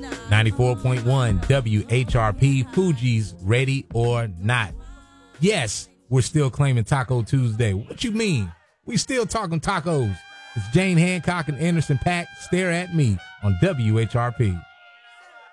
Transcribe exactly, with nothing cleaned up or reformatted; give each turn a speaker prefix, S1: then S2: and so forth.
S1: ninety-four point one W H R P, Fuji's Ready or Not. Yes, we're still claiming Taco Tuesday. What you mean? We still talking tacos. It's Jane Hancock and Anderson .Paak. Stare at Me on W H R P.